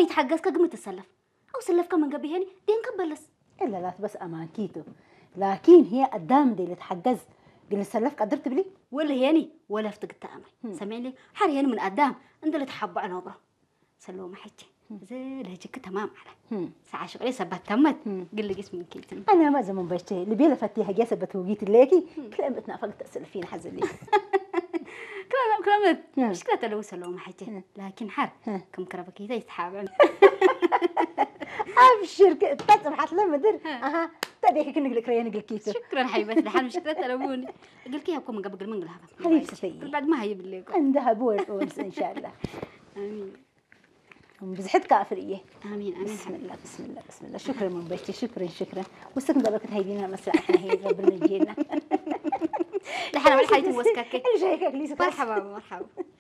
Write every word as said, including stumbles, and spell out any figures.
يتحجز كقمة السلف أو سلف كمان قبي هني دين كبلس إلا لا بس أمان كيتو لكن هي قدام دي اللي تحجز قل السلف قدرت بلي ولا هيني ولا افتقدت أمري سمعني حري هني من قدام عند اللي تحب على نبرة سلو ما حكي زي هجيك تمام على ساعة شغلي سبت تمت قل لي جسمي كيلتني أنا ما زمان بشتهي اللي بيلا فتيها جاسة بتوقيت الليكي كلام بتنافق تأسلفين حزلي كلام كلام مشكلة لو سلو ما حكي لكن حر كم كربك كذا يتحابن أبشر تسمح لما در أها تديك كأنك لك ريانك الكيسة شكرا حبيبتي لحال مشكلة تلووني قلت لها كم قبل من قلها حبيبتي سيدي بعد ما هي بالليل عندها بول أونس إن شاء الله آمين بزحت كافرية آمين آمين بسم الله بسم الله بسم الله شكرا من بيتي شكرا شكرا وسكن دبرك هيدينا مسرحنا هي ربنا يجينا لحال ما حيتي وسكك اللي جايك ليس مرحبا مرحبا